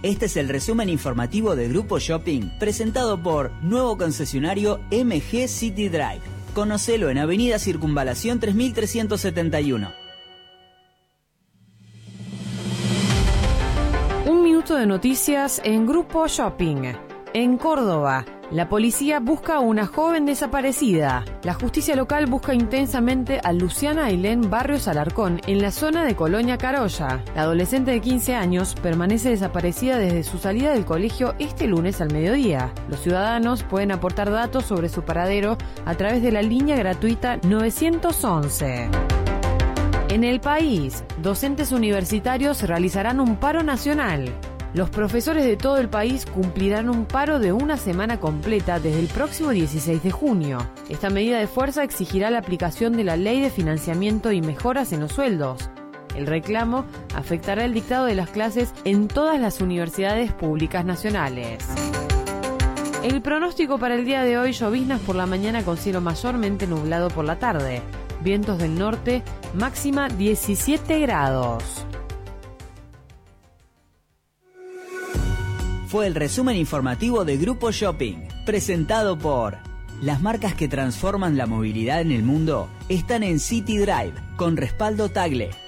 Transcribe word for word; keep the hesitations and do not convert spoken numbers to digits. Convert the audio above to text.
Este es el resumen informativo de Grupo Shopping, presentado por nuevo concesionario M G City Drive. Conocelo en Avenida Circunvalación tres mil trescientos setenta y uno. Un minuto de noticias en Grupo Shopping. En Córdoba, la policía busca a una joven desaparecida. La justicia local busca intensamente a Luciana Ailén Barrios Alarcón en la zona de Colonia Carolla. La adolescente de quince años permanece desaparecida desde su salida del colegio este lunes al mediodía. Los ciudadanos pueden aportar datos sobre su paradero a través de la línea gratuita nueve once. En el país, docentes universitarios realizarán un paro nacional. Los profesores de todo el país cumplirán un paro de una semana completa desde el próximo dieciséis de junio. Esta medida de fuerza exigirá la aplicación de la Ley de Financiamiento y mejoras en los sueldos. El reclamo afectará el dictado de las clases en todas las universidades públicas nacionales. El pronóstico para el día de hoy: lloviznas por la mañana con cielo mayormente nublado por la tarde. Vientos del norte, máxima diecisiete grados. Fue el resumen informativo de Grupo Shopping, presentado por... Las marcas que transforman la movilidad en el mundo están en City Drive, con respaldo Tagle.